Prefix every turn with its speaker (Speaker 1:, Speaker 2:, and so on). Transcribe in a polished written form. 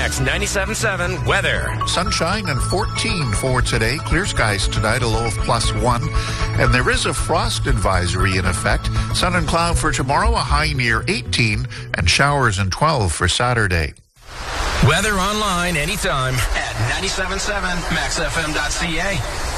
Speaker 1: Max 97.7 weather.
Speaker 2: Sunshine and 14 for today. Clear skies tonight, a low of +1. And there is a frost advisory in effect. Sun and cloud for tomorrow, a high near 18, and showers and 12 for Saturday.
Speaker 1: Weather online anytime at 97.7 maxfm.ca.